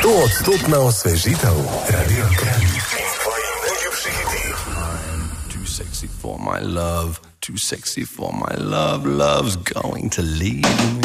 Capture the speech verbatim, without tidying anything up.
Stoodstotna osvežitev Radio Kran in tvoji najljubši hiti. Too sexy for my love, too sexy for my love, love's going to leave me.